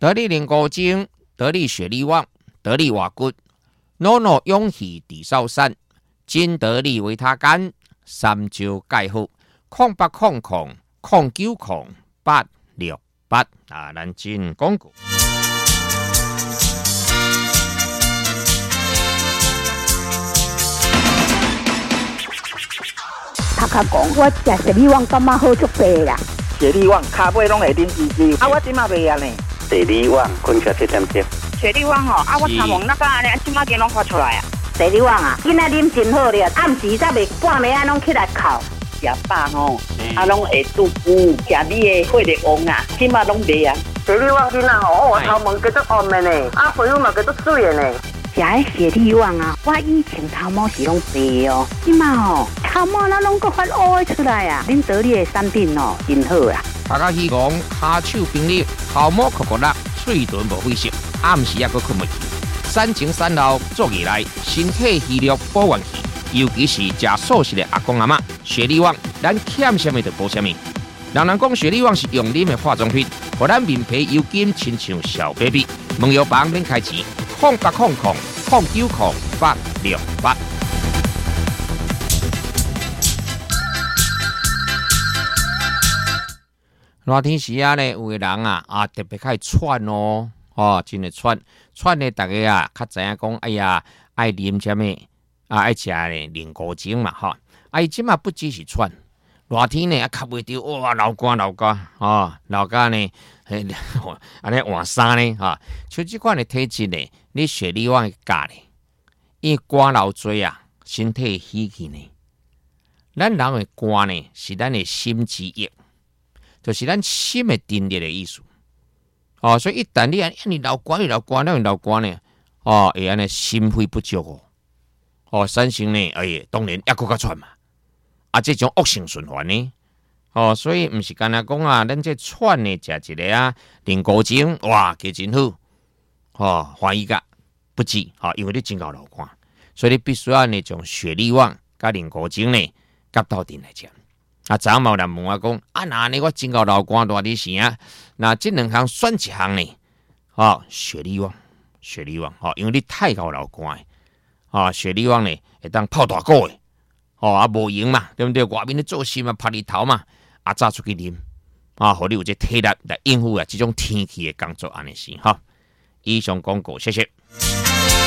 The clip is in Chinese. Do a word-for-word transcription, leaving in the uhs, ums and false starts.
得力灵骨精、得力血力旺、得力瓦骨、诺诺勇气地少山、金得力维他干、三焦钙好，空八空空空九空八六八啊，咱进广告。 头壳讲，我食雪米旺感觉好足白啦。 雪力旺骹尾拢会啉滋滋，啊，我即马袂啊呢。 雪力旺困起七点钟。 雪力旺吼，啊，我头毛那个安尼，即马间拢发出来啊。 雪力旺啊，囡仔啉真好咧，暗时才袂半暝啊拢起来哭。 食饱吼，啊，拢会肚腹，食你的血力旺啊，即马拢袂啊。 雪力旺囡仔吼，我头毛叫做红的呢，啊，皮肤嘛叫做水的呢。 食迄雪力旺啊，我以前头毛是拢白哦，即马吼头毛那拢个发乌的出来啊！恁得力的产品哦，真好啊！ 大家希望骹手冰溜，头毛酷酷辣，嘴唇无灰色，暗时也阁困袂去。产前产后做起来，身体虚弱保元气，尤其是食素食的阿公阿嬷，雪力旺咱欠什么就补什么。人人讲雪力旺是用啉的化妆品，互咱面皮油金亲像小 baby。问药房免开钱。空八空空空九空八六八。热天时啊呢，有个人啊啊特别开喘哦，哦，真的喘喘呢，大家啊较知影讲，哎呀，爱啉什么啊，爱食呢灵骨精嘛，哈，啊，伊即嘛不只是喘，热天呢啊吸袂着，哇，流汗流汗啊，流汗呢，嘿，安尼换衫呢，哈，像即款的体质呢。你雪力旺会教呢，因为汗流多啊，身体虚气呢。咱人的汗呢，是咱的心之液，就是咱心的定力的意思。哦，所以一旦你安你流汗，你流汗，那流汗呢，哦，会安尼心肺不足哦，哦，产生呢，哎呀，当然也搁较喘嘛，啊，这种恶性循环呢。哦，所以毋是干那讲啊，咱这喘呢，食一个啊，灵骨精，哇，加真好。哦，欢喜个不止，哦，因为你真够流汗，所以你必须要呢种雪力旺加灵骨精呢夹到底来食。啊，昨晚有人问我讲，啊，那呢我真够流汗大啲时啊，那这两项选一项呢？哦，雪力旺，雪力旺，哦，因为你太够流汗，哦，雪力旺呢会当泡大个的，哦，啊无用嘛，对不对？外面咧做事嘛，拍日头嘛，啊早出去啉，啊，互你有这体力来应付啊这种天气的工作安尼是哈。以上广告，谢谢。